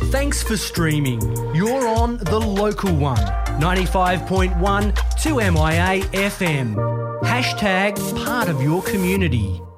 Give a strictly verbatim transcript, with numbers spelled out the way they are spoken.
Thanks for streaming. You're on the local one, ninety-five point one two M I A F M. Hashtag part of your community.